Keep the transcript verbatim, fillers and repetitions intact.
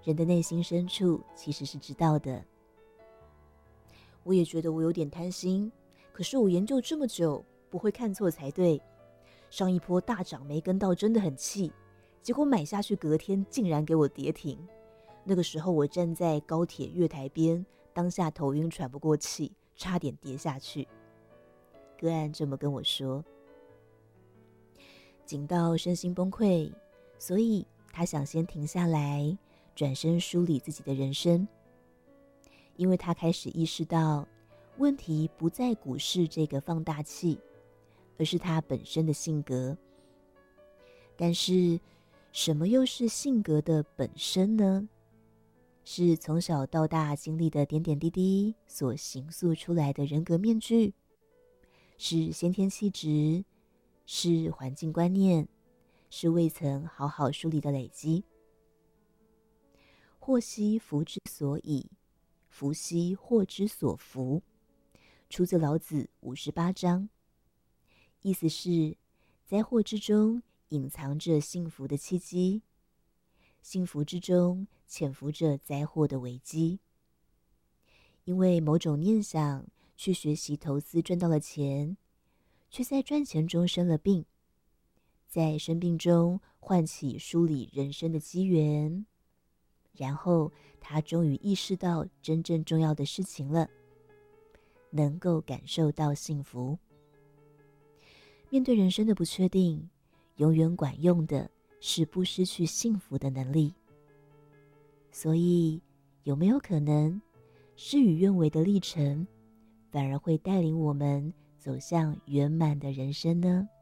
人的内心深处其实是知道的。我也觉得我有点贪心，可是我研究这么久，不会看错才对。上一波大涨没跟到，真的很气，结果买下去隔天竟然给我跌停。那个时候我站在高铁月台边，当下头晕喘不过气，差点跌下去。个案这么跟我说，紧到身心崩溃，所以他想先停下来，转身梳理自己的人生。因为他开始意识到，问题不在股市这个放大器，而是他本身的性格。但是，什么又是性格的本身呢？是从小到大经历的点点滴滴所形塑出来的人格面具，是先天气质，是环境观念，是未曾好好梳理的累积。祸兮福之所倚，福兮祸之所伏，出自老子五十八章。意思是，灾祸之中隐藏着幸福的契机，幸福之中潜伏着灾祸的危机。因为某种念想去学习投资赚到了钱，却在赚钱中生了病，在生病中唤起梳理人生的机缘，然后他终于意识到真正重要的事情了，能够感受到幸福。面对人生的不确定，永远管用的是不失去幸福的能力。所以，有没有可能，事与愿违的历程，反而会带领我们走向圆满的人生呢？